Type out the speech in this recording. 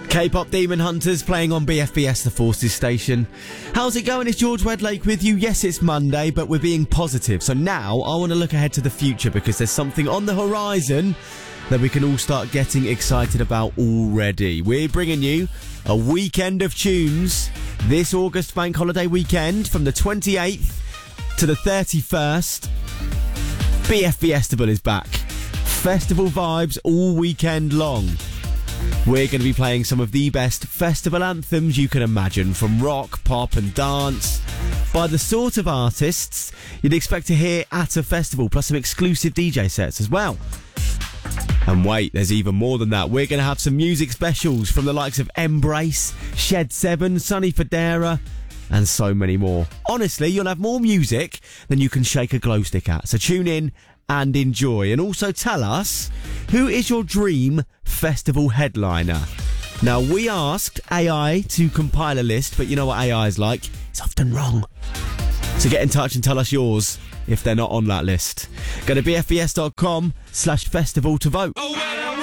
K-pop Demon Hunters playing on BFBS The Forces station. How's it going? It's George Wedlake with you. Yes, it's Monday, but we're being positive. So now I want to look ahead to the future because there's something on the horizon that we can all start getting excited about already. We're bringing you a weekend of tunes this August bank holiday weekend from the 28th to the 31st. BFBestival is back. Festival vibes all weekend long. We're going to be playing some of the best festival anthems you can imagine, from rock, pop and dance, by the sort of artists you'd expect to hear at a festival, plus some exclusive DJ sets as well. And wait, there's even more than that. We're going to have some music specials from the likes of Embrace, Shed 7, Sonny Fodera, and so many more. Honestly, you'll have more music than you can shake a glow stick at. So tune in and enjoy. And also tell us, who is your dream festival headliner? Now, we asked AI to compile a list, but you know what AI is like? It's often wrong. So get in touch and tell us yours if they're not on that list. Go to bfbs.com/festival to vote.